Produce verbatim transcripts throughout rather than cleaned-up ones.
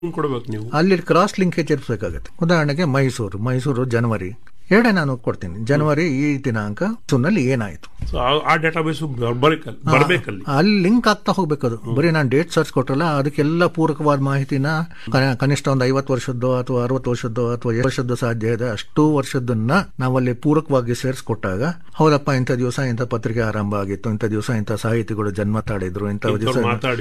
ಕೊಡ್ಬೇಕು ನೀವು. ಅಲ್ಲಿ ಕ್ರಾಸ್ ಲಿಂಕೇಜ್ ಇರಿಸಬೇಕಾಗತ್ತೆ. ಉದಾಹರಣೆಗೆ ಮೈಸೂರು ಮೈಸೂರು ಜನವರಿ ಎರಡೇ ನಾನು ಕೊಡ್ತೀನಿ. ಜನವರಿ ಈ ದಿನಾಂಕ ಸುನ್ನಲ್ಲಿ ಏನಾಯ್ತು, ಆ ಡೇಟಾಬೇಸ್ ಬರಬೇಕಲ್ಲಿ, ಅಲ್ಲಿ ಲಿಂಕ್ ಆಗ್ತಾ ಹೋಗ್ಬೇಕದು. ಬರೀ ನಾನು ಡೇಟ್ ಸರ್ಚ್ ಕೊಟ್ಟಲ್ಲ, ಅದಕ್ಕೆಲ್ಲ ಪೂರಕವಾದ ಮಾಹಿತಿನ ಕನಿಷ್ಠ ಒಂದು ಐವತ್ತು ವರ್ಷದ್ದು ಅಥವಾ ಅರವತ್ತು ವರ್ಷದ್ದು ಅಥವಾ ಎಷ್ಟು ವರ್ಷದ್ದು ಸಾಧ್ಯ ಇದೆ ಅಷ್ಟು ವರ್ಷದನ್ನ ನಾವಲ್ಲಿ ಪೂರಕವಾಗಿ ಸೇರಿಸ್ಕೊಟ್ಟಾಗ, ಹೌದಪ್ಪ ಇಂಥ ದಿವಸ ಇಂಥ ಪತ್ರಿಕೆ ಆರಂಭ ಆಗಿತ್ತು, ಇಂಥ ದಿವಸ ಇಂಥ ಸಾಹಿತಿಗಳು ಜನ್ಮ ತಾಳಿದ್ರು, ಇಂಥ ದಿವಸ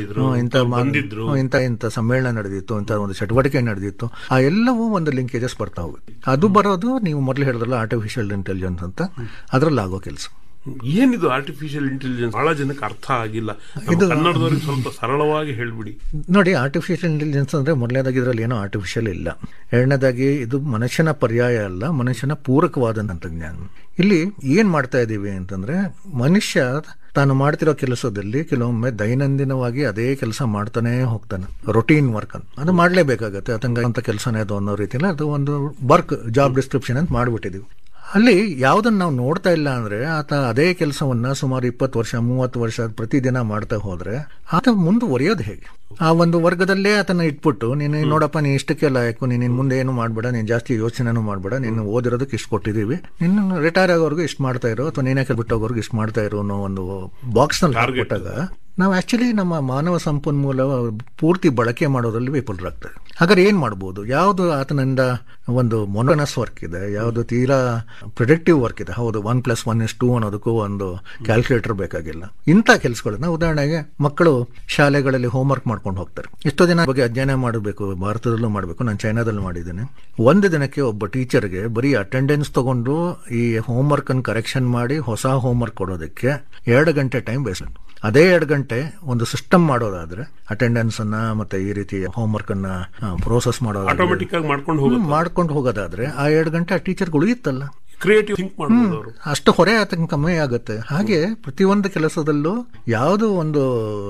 ಇಂಥ ಇಂಥ ಸಮ್ಮೇಳನ ನಡೆದಿತ್ತು, ಇಂಥ ಒಂದು ಚಟುವಟಿಕೆ ನಡೆದಿತ್ತು, ಆ ಎಲ್ಲವೂ ಒಂದು ಲಿಂಕೇಜಸ್ ಬರ್ತಾ ಹೋಗುತ್ತೆ. ಅದು ಬರೋದು ನೀವು ಮೊದಲು ಹೇಳಿದ್ರಲ್ಲ ಆರ್ಟಿಫಿಷಿಯಲ್ ಇಂಟೆಲಿಜೆನ್ಸ್ ಅಂತ, ಅದರಲ್ಲಿ ಆಗೋ ಕೆಲಸ. ಏನಿದು ಆರ್ಟಿಫಿಷಿಯಲ್ ಇಂಟೆಲಿಜೆನ್ಸ್? ಬಹಳ ಜನಕ್ಕೆ ಅರ್ಥ ಆಗಿಲ್ಲ. ಇದು ಕನ್ನಡದವರಿಗೆ ಸ್ವಲ್ಪ ಸರಳವಾಗಿ ಹೇಳ್ಬಿಡಿ. ನೋಡಿ, ಆರ್ಟಿಫಿಷಿಯಲ್ ಇಂಟೆಲಿಜೆನ್ಸ್ ಅಂದ್ರೆ ಮೊದಲನೇದಾಗಿ ಇದರಲ್ಲಿ ಏನೋ ಆರ್ಟಿಫಿಷಿಯಲ್ ಇಲ್ಲ. ಎರಡನೇದಾಗಿ ಇದು ಮನುಷ್ಯನ ಪರ್ಯಾಯ ಅಲ್ಲ, ಮನುಷ್ಯನ ಪೂರಕವಾದ ತಂತ್ರಜ್ಞಾನ. ಇಲ್ಲಿ ಏನ್ ಮಾಡ್ತಾ ಇದ್ದೀವಿ ಅಂತಂದ್ರೆ, ಮನುಷ್ಯ ತಾನು ಮಾಡ್ತಿರೋ ಕೆಲಸದಲ್ಲಿ ಕೆಲವೊಮ್ಮೆ ದೈನಂದಿನವಾಗಿ ಅದೇ ಕೆಲಸ ಮಾಡ್ತಾನೆ ಹೋಗ್ತಾನೆ. ರೊಟೀನ್ ವರ್ಕ್ ಅಂತ ಅದು ಮಾಡ್ಲೇಬೇಕಾಗತ್ತೆ. ಅತಂಗ ಅಂತ ಕೆಲಸನೇ ಅದು ಅನ್ನೋ ರೀತಿಯಲ್ಲಿ ಅದು ಒಂದು ವರ್ಕ್ ಜಾಬ್ ಡಿಸ್ಕ್ರಿಪ್ಷನ್ ಅಂತ ಮಾಡ್ಬಿಟ್ಟಿದೀವಿ. ಅಲ್ಲಿ ಯಾವುದನ್ನ ನಾವು ನೋಡ್ತಾ ಇಲ್ಲ ಅಂದ್ರೆ, ಆತ ಅದೇ ಕೆಲಸವನ್ನ ಸುಮಾರು ಇಪ್ಪತ್ತು ವರ್ಷ ಮೂವತ್ತು ವರ್ಷ ಪ್ರತಿದಿನ ಮಾಡ್ತಾ ಹೋದ್ರೆ ಆತ ಮುಂದುವರಿಯೋದು ಹೇಗೆ? ಆ ಒಂದು ವರ್ಗದಲ್ಲೇ ಆತನ ಇಟ್ಬಿಟ್ಟು, ನೀನು ನೋಡಪ್ಪ ನೀನು ಇಷ್ಟಕ್ಕೆಲ್ಲ ಯಾಕು, ನೀನು ಮುಂದೆ ಏನು ಮಾಡ್ಬೇಡ, ನೀನು ಜಾಸ್ತಿ ಯೋಚನೆನೂ ಮಾಡ್ಬೇಡ, ನೀನು ಓದಿರೋದಕ್ಕೆ ಇಷ್ಟು ಕೊಟ್ಟಿದ್ದೀವಿ, ನಿನ್ನ ರಿಟೈರ್ ಆಗೋರ್ಗು ಇಷ್ಟು ಮಾಡ್ತಾ ಇರೋ ಅಥವಾ ನೀನೇ ಬಿಟ್ಟೋಗೋರ್ಗು ಇಷ್ಟು ಮಾಡ್ತಾ ಇರೋ ಅನ್ನೋ ಒಂದು ಬಾಕ್ಸ್ ನಲ್ಲಿ ಹಾಕ್ಬಿಟ್ಟಾಗ ನಾವು ಆಕ್ಚುಲಿ ನಮ್ಮ ಮಾನವ ಸಂಪನ್ಮೂಲ ಪೂರ್ತಿ ಬಳಕೆ ಮಾಡೋದ್ರಲ್ಲಿ ವಿಫಲರಾಗ್ತದೆ. ಹಾಗಾದ್ರೆ ಏನ್ ಮಾಡ್ಬೋದು? ಯಾವುದು ಆತನಿಂದ ಒಂದು ಮೊನೋನಸ್ ವರ್ಕ್ ಇದೆ, ಯಾವುದು ತೀರಾ ಪ್ರೊಡಕ್ಟಿವ್ ವರ್ಕ್ ಇದೆ. ಹೌದು, one plus one is two ಅನ್ನೋದಕ್ಕೂ ಒಂದು ಕ್ಯಾಲ್ಕುಲೇಟರ್ ಬೇಕಾಗಿಲ್ಲ. ಇಂಥ ಕೆಲಸಗಳನ್ನ ಉದಾಹರಣೆಗೆ ಮಕ್ಕಳು ಶಾಲೆಗಳಲ್ಲಿ ಹೋಮ್ ವರ್ಕ್ ಮಾಡ್ಕೊಂಡು ಹೋಗ್ತಾರೆ. ಎಷ್ಟೋ ದಿನ ಬಗ್ಗೆ ಅಧ್ಯಯನ ಮಾಡಬೇಕು, ಭಾರತದಲ್ಲೂ ಮಾಡಬೇಕು, ನಾನು ಚೈನಾದಲ್ಲಿ ಮಾಡಿದ್ದೇನೆ. ಒಂದು ದಿನಕ್ಕೆ ಒಬ್ಬ ಟೀಚರ್ಗೆ ಬರೀ ಅಟೆಂಡೆನ್ಸ್ ತಗೊಂಡು ಈ ಹೋಮ್ ವರ್ಕ್ ಅನ್ನು ಕರೆಕ್ಷನ್ ಮಾಡಿ ಹೊಸ ಹೋಮ್ ವರ್ಕ್ ಕೊಡೋದಕ್ಕೆ ಎರಡು ಗಂಟೆ ಟೈಮ್ ವೇಸ್ಟ್. ಅದೇ ಎರಡು ಗಂಟೆ ಒಂದು ಸಿಸ್ಟಮ್ ಮಾಡೋದಾದ್ರೆ ಅಟೆಂಡೆನ್ಸ್ ಅನ್ನ ಮತ್ತೆ ಈ ರೀತಿ ಹೋಮ್ ವರ್ಕ್ ಅನ್ನ ಪ್ರೋಸೆಸ್ ಮಾಡೋದಾದ್ರೆ ಮಾಡ್ಕೊಂಡು ಹೋಗೋದಾದ್ರೆ ಆ ಎರಡು ಗಂಟೆ ಆ ಟೀಚರ್ಗೆ ಉಳಿಯುತ್ತಲ್ಲ. ಕ್ರಿಯೇಟಿವ್ ಥಿಂಕ್ ಮಾಡಬಹುದು. ಅಷ್ಟು ಹೊರೆ ಆತಂಕ ಕಮ್ಮಿ ಆಗುತ್ತೆ. ಹಾಗೆ ಪ್ರತಿಯೊಂದು ಕೆಲಸದಲ್ಲೂ ಯಾವುದು ಒಂದು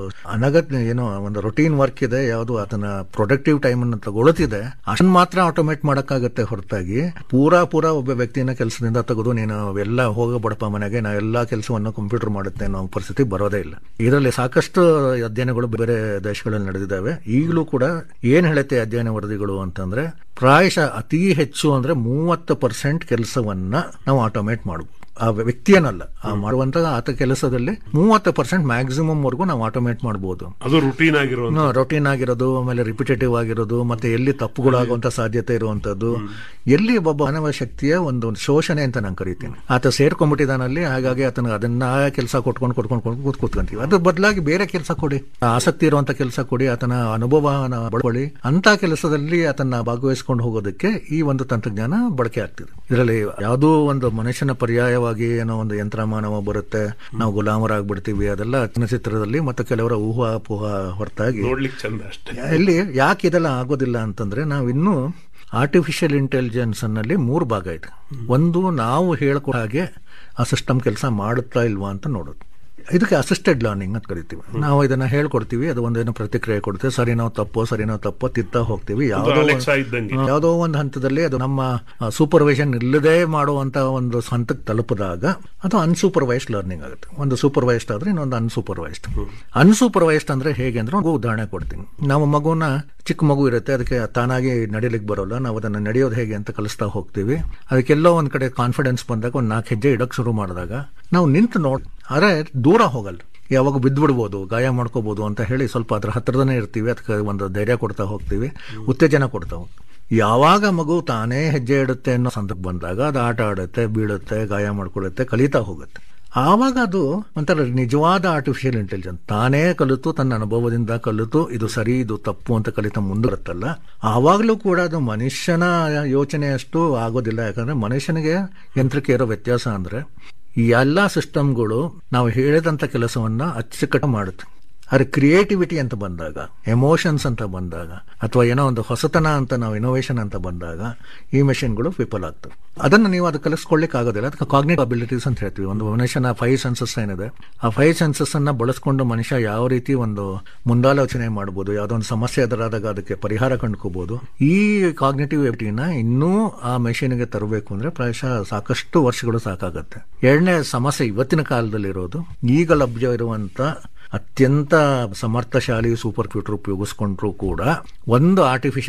ಅನಗತ್ಯ ಏನೋ ಒಂದು ರೊಟೀನ್ ವರ್ಕ್ ಇದೆ, ಯಾವುದು ಆತನ ಪ್ರೊಡಕ್ಟಿವ್ ಟೈಮ್ ಅನ್ನು ತಗೊಳ್ತಿದೆ, ಅಷ್ಟನ್ನು ಮಾತ್ರ ಆಟೋಮೇಟ್ ಮಾಡಕ್ಕಾಗತ್ತೆ ಹೊರತಾಗಿ ಪೂರಾ ಪೂರಾ ಒಬ್ಬ ವ್ಯಕ್ತಿನ ಕೆಲಸದಿಂದ ತೆಗೆದು ನೀನು ಎಲ್ಲ ಹೋಗಬಡಪ ಮನೆಗೆ ನಾ ಎಲ್ಲಾ ಕೆಲಸವನ್ನು ಕಂಪ್ಯೂಟರ್ ಮಾಡುತ್ತೆ ಅನ್ನೋ ಪರಿಸ್ಥಿತಿ ಬರೋದೇ ಇಲ್ಲ. ಇದರಲ್ಲಿ ಸಾಕಷ್ಟು ಅಧ್ಯಯನಗಳು ಬೇರೆ ದೇಶಗಳಲ್ಲಿ ನಡೆದಿದ್ದಾವೆ. ಈಗಲೂ ಕೂಡ ಏನ್ ಹೇಳುತ್ತೆ ಅಧ್ಯಯನ ವರದಿಗಳು ಅಂತಂದ್ರೆ, ಪ್ರಾಯಶಃ ಅತಿ ಹೆಚ್ಚು ಅಂದ್ರೆ ಮೂವತ್ತು ಪರ್ಸೆಂಟ್ ಕೆಲಸವನ್ನ ನಾವು ಆಟೋಮೇಟ್ ಮಾಡಬಹುದು. ಆ ವ್ಯಕ್ತಿಯನ್ನಲ್ಲ, ಆ ಮಾಡುವಂತ ಆತ ಕೆಲಸದಲ್ಲಿ ಮೂವತ್ತು ಪರ್ಸೆಂಟ್ ಮ್ಯಾಕ್ಸಿಮಮ್ ವರ್ಗೂ ನಾವು ಆಟೋಮೇಟ್ ಮಾಡಬಹುದು. ಅದು ರುಟೀನ್ ಆಗಿರೋದು ರೊಟೀನ್ ಆಗಿರೋದು, ಆಮೇಲೆ ರಿಪಿಟೇಟಿವ್ ಆಗಿರೋದು, ಮತ್ತೆ ಎಲ್ಲಿ ತಪ್ಪುಗಳಾಗುವಂತ ಸಾಧ್ಯತೆ ಇರುವಂತದ್ದು, ಎಲ್ಲಿ ಒಬ್ಬ ಮಾನವ ಶಕ್ತಿಯ ಒಂದು ಶೋಷಣೆ ಅಂತ ನಾನು ಕರಿತೀನಿ. ಆತ ಸೇರ್ಕೊಂಡ್ಬಿಟ್ಟಿದ್ದಾನಲ್ಲಿ, ಹಾಗಾಗಿ ಆತನ ಅದನ್ನ ಕೆಲಸ ಕೊಟ್ಕೊಂಡು ಕೊಟ್ಕೊಂಡು ಕೊಟ್ಕೊಂಡು ಕೂತ್ಕೊಂತೀವಿ. ಅದ್ರ ಬದಲಾಗಿ ಬೇರೆ ಕೆಲಸ ಕೊಡಿ, ಆಸಕ್ತಿ ಇರುವಂತ ಕೆಲಸ ಕೊಡಿ, ಆತನ ಅನುಭವನ ಬಳಕೊಳ್ಳಿ. ಅಂತ ಕೆಲಸದಲ್ಲಿ ಆತನ ಭಾಗವಹಿಸಿಕೊಂಡು ಹೋಗೋದಕ್ಕೆ ಈ ಒಂದು ತಂತ್ರಜ್ಞಾನ ಬಳಕೆ ಆಗ್ತಿದೆ. ಇದರಲ್ಲಿ ಯಾವುದೋ ಒಂದು ಮನುಷ್ಯನ ಪರ್ಯಾಯವಾಗಿ ಏನೋ ಒಂದು ಯಂತ್ರಮಾನವ ಬರುತ್ತೆ, ನಾವು ಗುಲಾಮರಾಗ್ಬಿಡ್ತೀವಿ, ಅದೆಲ್ಲ ಚಲನಚಿತ್ರದಲ್ಲಿ ಮತ್ತು ಕೆಲವರ ಊಹಾಪೋಹ ಹೊರತಾಗಿ ಇಲ್ಲಿ ಯಾಕೆ ಇದೆಲ್ಲ ಆಗೋದಿಲ್ಲ ಅಂತಂದ್ರೆ, ನಾವಿನ್ನೂ ಆರ್ಟಿಫಿಷಿಯಲ್ ಇಂಟೆಲಿಜೆನ್ಸ್ ಅನ್ನಲ್ಲಿ ಮೂರು ಭಾಗ ಇದೆ. ಒಂದು, ನಾವು ಹೇಳ್ಕೊ ಹಾಗೆ ಆ ಸಿಸ್ಟಮ್ ಕೆಲಸ ಮಾಡುತ್ತಾ ಇಲ್ವಾ ಅಂತ ನೋಡೋದು. ಇದಕ್ಕೆ ಅಸಿಸ್ಟೆಡ್ ಲರ್ನಿಂಗ್ ಅಂತ ಕರಿತೀವಿ. ನಾವು ಇದನ್ನ ಹೇಳ್ಕೊಡ್ತೀವಿ, ಅದು ಒಂದೇನೋ ಪ್ರತಿಕ್ರಿಯೆ ಕೊಡ್ತೀವಿ, ಸರಿನೋ ತಪ್ಪೋ ಸರಿನೋ ತಪ್ಪೋ ತಿತ್ತಾ ಹೋಗ್ತೀವಿ. ಯಾವುದೋ ಯಾವುದೋ ಒಂದು ಹಂತದಲ್ಲಿ ಅದು ನಮ್ಮ ಸೂಪರ್ವೈಷನ್ ಇಲ್ಲದೆ ಮಾಡುವಂತ ಒಂದು ಹಂತಕ್ಕೆ ತಲುಪಿದಾಗ ಅದು ಅನ್ಸೂಪರ್ವೈಸ್ಡ್ ಲರ್ನಿಂಗ್ ಆಗುತ್ತೆ. ಒಂದು ಸೂಪರ್ವೈಸ್ಡ್ ಆದ್ರೆ ಇನ್ನೊಂದು ಅನ್ಸೂಪರ್ವೈಸ್ಡ್. ಅನ್ಸೂಪರ್ವೈಸ್ಡ್ ಅಂದ್ರೆ ಹೇಗೆ ಅಂದ್ರೆ, ಒಂದು ಉದಾಹರಣೆ ಕೊಡ್ತೀನಿ. ನಾವು ಮಗುನ ಚಿಕ್ಕ ಮಗು ಇರುತ್ತೆ, ಅದಕ್ಕೆ ತಾನಾಗಿ ನಡಿಲಿಕ್ಕೆ ಬರೋಲ್ಲ, ನಾವು ಅದನ್ನ ನಡೆಯೋದು ಹೇಗೆ ಅಂತ ಕಲಿಸ್ತಾ ಹೋಗ್ತೀವಿ. ಅದಕ್ಕೆಲ್ಲೋ ಒಂದ್ ಕಡೆ ಕಾನ್ಫಿಡೆನ್ಸ್ ಬಂದಾಗ ಒಂದು ನಾಲ್ಕು ಹೆಜ್ಜೆ ಇಡಕ್ ಶುರು ಮಾಡಿದಾಗ ನಾವು ನಿಂತು ನೋಡ್, ಆದ್ರೆ ದೂರ ಹೋಗಲ್ಲ, ಯಾವಾಗ ಬಿದ್ದ್ಬಿಡ್ಬೋದು, ಗಾಯ ಮಾಡ್ಕೋಬಹುದು ಅಂತ ಹೇಳಿ ಸ್ವಲ್ಪ ಅದ್ರ ಹತ್ರದನೇ ಇರ್ತೀವಿ. ಅದಕ್ಕೆ ಒಂದು ಧೈರ್ಯ ಕೊಡ್ತಾ ಹೋಗ್ತೀವಿ, ಉತ್ತೇಜನ ಕೊಡ್ತಾ ಹೋಗ್ತೀವಿ. ಯಾವಾಗ ಮಗು ತಾನೇ ಹೆಜ್ಜೆ ಇಡುತ್ತೆ ಅನ್ನೋ ಸಂದರ್ಭ ಬಂದಾಗ ಅದು ಆಟ ಆಡುತ್ತೆ, ಬೀಳುತ್ತೆ, ಗಾಯ ಮಾಡ್ಕೊಳ್ಳುತ್ತೆ, ಕಲಿತಾ ಹೋಗುತ್ತೆ. ಆವಾಗ ಅದು ಒಂಥರ ನಿಜವಾದ ಆರ್ಟಿಫಿಷಿಯಲ್ ಇಂಟೆಲಿಜೆನ್ಸ್. ತಾನೇ ಕಲಿತು, ತನ್ನ ಅನುಭವದಿಂದ ಕಲಿತು ಇದು ಸರಿ ಇದು ತಪ್ಪು ಅಂತ ಕಲಿತಾ ಮುಂದುವರುತ್ತಲ್ಲ, ಆವಾಗಲೂ ಕೂಡ ಅದು ಮನುಷ್ಯನ ಯೋಚನೆಯಷ್ಟು ಆಗೋದಿಲ್ಲ. ಯಾಕಂದ್ರೆ ಮನುಷ್ಯನಿಗೆ ಯಂತ್ರಕ್ಕೆ ಇರೋ ವ್ಯತ್ಯಾಸ ಅಂದ್ರೆ, ಈ ಎಲ್ಲಾ ಸಿಸ್ಟಮ್ಗಳು ನಾವು ಹೇಳಿದಂತ ಕೆಲಸವನ್ನ ಅಚ್ಚುಕಟ್ಟು ಮಾಡುತ್ತೆ. ಅದ್ರ ಕ್ರಿಯೇಟಿವಿಟಿ ಅಂತ ಬಂದಾಗ, ಎಮೋಷನ್ಸ್ ಅಂತ ಬಂದಾಗ, ಅಥವಾ ಏನೋ ಒಂದು ಹೊಸತನ ಅಂತ ನಾವು ಇನೋವೇಷನ್ ಅಂತ ಬಂದಾಗ ಈ ಮೆಷಿನ್ಗಳು ವಿಫಲ ಆಗ್ತವೆ. ಅದನ್ನು ನೀವು ಅದು ಕಲಿಸ್ಕೊಳ್ಳಿಕ್ ಆಗೋದಿಲ್ಲ. ಅದಕ್ಕೆ ಕಾಗ್ನಿಟಿವ್ ಅಬಿಲಿಟೀಸ್ ಅಂತ ಹೇಳ್ತೀವಿ. ಒಂದು ಮನುಷ್ಯನ ಫೈವ್ ಸೆನ್ಸಸ್ ಏನಿದೆ, ಆ ಫೈವ್ ಸೆನ್ಸಸ್ ಅನ್ನ ಬಳಸ್ಕೊಂಡು ಮನುಷ್ಯ ಯಾವ ರೀತಿ ಒಂದು ಮುಂದಾಲೋಚನೆ ಮಾಡಬಹುದು, ಯಾವುದೋ ಒಂದು ಸಮಸ್ಯೆ ಎದುರಾದಾಗ ಅದಕ್ಕೆ ಪರಿಹಾರ ಕಂಡುಕೋಬಹುದು. ಈ ಕಾಗ್ನಿಟಿವ್ ಎಬಿಲಿಟಿನ ಇನ್ನೂ ಆ ಮೆಷಿನ್ಗೆ ತರಬೇಕು ಅಂದ್ರೆ ಪ್ರಾಯಶಃ ಸಾಕಷ್ಟು ವರ್ಷಗಳು ಸಾಕಾಗತ್ತೆ. ಎರಡನೇ ಸಮಸ್ಯೆ ಇವತ್ತಿನ ಕಾಲದಲ್ಲಿ ಇರೋದು, ಈಗ ಲಭ್ಯ ಇರುವಂತ ಅತ್ಯಂತ ಸಮರ್ಥಶಾಲಿ ಸೂಪರ್ ಕಂಪ್ಯೂಟರ್ ಉಪಯೋಗಿಸ್ಕೊಂಡ್ರು ಕೂಡ ಒಂದು ಆರ್ಟಿಫಿಷಿಯಲ್